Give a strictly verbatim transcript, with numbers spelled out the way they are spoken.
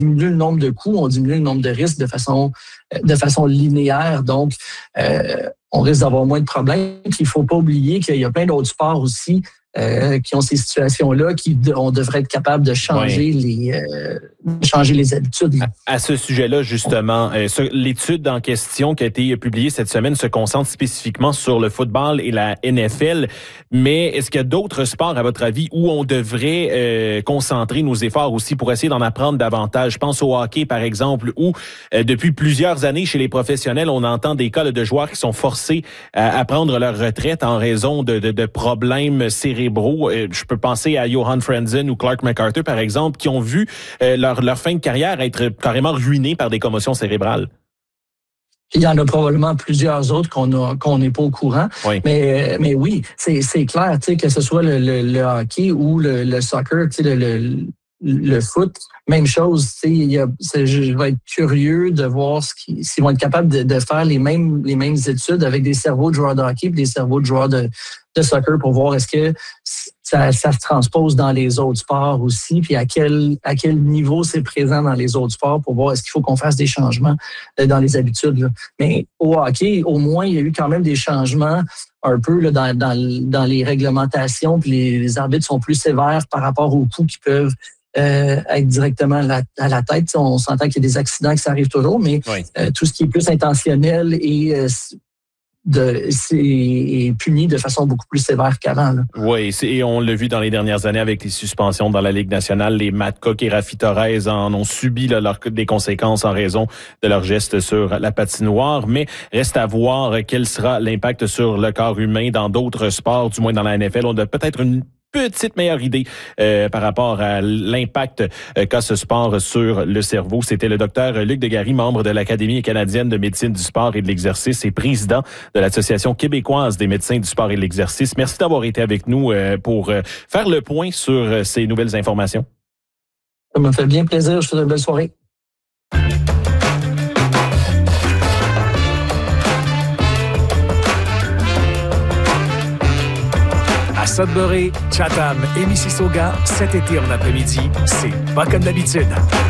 diminue le nombre de coûts, on diminue le nombre de risques de façon, de façon linéaire. Donc, euh, on risque d'avoir moins de problèmes. Il ne faut pas oublier qu'il y a plein d'autres sports aussi euh, qui ont ces situations-là, qui on devrait être capable de changer, oui. les, euh, changer les habitudes. À, à ce sujet-là, justement, euh, ce, l'étude en question qui a été publiée cette semaine se concentre spécifiquement sur le football et la N F L. Mais est-ce qu'il y a d'autres sports, à votre avis, où on devrait euh, concentrer nos efforts aussi pour essayer d'en apprendre davantage? Je pense au hockey, par exemple, où euh, depuis plusieurs années, chez les professionnels, on entend des cas là, de joueurs qui sont forcés à, à prendre leur retraite en raison de, de, de problèmes cérébraux. Euh, je peux penser à Johan Franzen ou Clark MacArthur, par exemple, qui ont vu euh, leur, leur fin de carrière être carrément ruinée par des commotions cérébrales. Il y en a probablement plusieurs autres qu'on a, qu'on n'est pas au courant. Oui. Mais, mais oui, c'est, c'est clair, tu sais, que ce soit le, le, le hockey ou le, le soccer, tu sais, le, le, le foot, même chose, tu sais, il y a, je vais être curieux de voir ce qui, s'ils vont être capables de, de faire les mêmes, les mêmes études avec des cerveaux de joueurs de hockey et des cerveaux de joueurs de, de soccer pour voir est-ce que ça, ça se transpose dans les autres sports aussi, puis à quel, à quel niveau c'est présent dans les autres sports pour voir est-ce qu'il faut qu'on fasse des changements dans les habitudes. Là. Mais au hockey, au moins, il y a eu quand même des changements un peu là, dans, dans, dans les réglementations, puis les, les arbitres sont plus sévères par rapport aux coups qui peuvent euh, être directement à la, à la tête. On s'entend qu'il y a des accidents, que ça arrive toujours, mais oui. euh, tout ce qui est plus intentionnel et euh, De, c'est puni de façon beaucoup plus sévère qu'avant. Là. Oui, c'est, et on l'a vu dans les dernières années avec les suspensions dans la Ligue nationale. Les Matt Cook et Raffi Torres en ont subi là, leur, des conséquences en raison de leurs gestes sur la patinoire. Mais reste à voir quel sera l'impact sur le corps humain dans d'autres sports, du moins dans la N F L. On a peut-être une petite meilleure idée euh, par rapport à l'impact euh, qu'a ce sport sur le cerveau. C'était le docteur Luc Degary, membre de l'Académie canadienne de médecine du sport et de l'exercice et président de l'Association québécoise des médecins du sport et de l'exercice. Merci d'avoir été avec nous euh, pour euh, faire le point sur euh, ces nouvelles informations. Ça me fait bien plaisir. Je te souhaite une belle soirée. À Sudbury, Chatham et Mississauga, cet été en après-midi, c'est pas comme d'habitude.